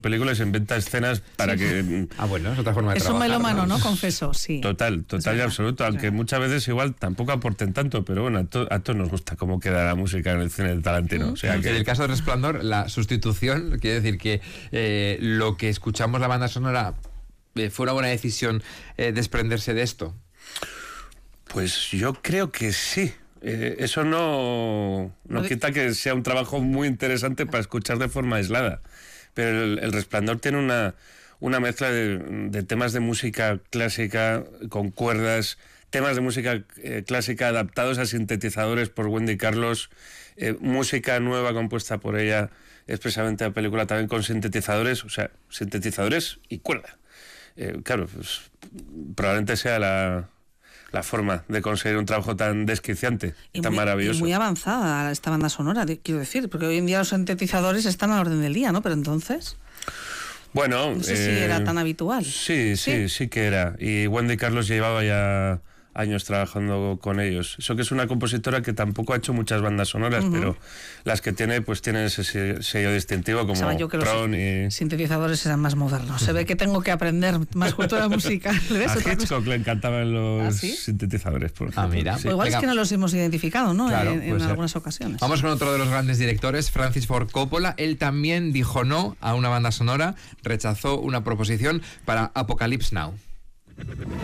películas se inventa escenas para que... Bueno, es otra forma de trabajar. Es un melómano, ¿no? Confeso, sí. Total y absoluto, aunque muchas veces igual tampoco aporten tanto, pero bueno, a todos nos gusta cómo queda la música en el cine de Tarantino. O sea que... En el caso de Resplandor, la sustitución, quiere decir que lo que escuchamos la banda sonora, ¿fue una buena decisión desprenderse de esto? Pues yo creo que sí. Eso no quita que sea un trabajo muy interesante para escuchar de forma aislada. Pero el Resplandor tiene una mezcla de temas de música clásica con cuerdas, temas de música clásica adaptados a sintetizadores por Wendy Carlos, música nueva compuesta por ella expresamente a la película también con sintetizadores, o sea, sintetizadores y cuerda. Claro, pues, probablemente sea la forma de conseguir un trabajo tan desquiciante y tan maravilloso. Y muy avanzada esta banda sonora, quiero decir, porque hoy en día los sintetizadores están a la orden del día, ¿no? Pero entonces... Bueno... No sé si era tan habitual. Sí que era. Y Wendy Carlos llevaba ya años trabajando con ellos. Eso que es una compositora que tampoco ha hecho muchas bandas sonoras, pero las que tiene, pues tienen ese sello distintivo como Tron y... Los sintetizadores eran más modernos. Se ve que tengo que aprender más cultura musical. ¿Ves? A Hitchcock le encantaban los sintetizadores, por ejemplo. Mira. Sí. Igual es que no los hemos identificado, ¿no? Claro, en algunas ocasiones. Vamos con otro de los grandes directores, Francis Ford Coppola. Él también dijo no a una banda sonora, rechazó una proposición para Apocalypse Now.